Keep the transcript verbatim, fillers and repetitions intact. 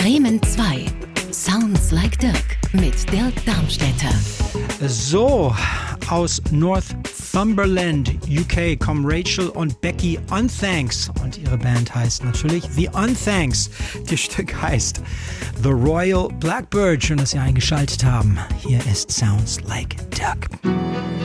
Bremen zwei. Sounds like Dirk mit Dirk Darmstädter. So, aus Northumberland, U K, kommen Rachel und Becky Unthanks. Und ihre Band heißt natürlich The Unthanks. Ihr Stück heißt The Royal Blackbird. Schön, dass Sie eingeschaltet haben. Hier ist Sounds like Dirk.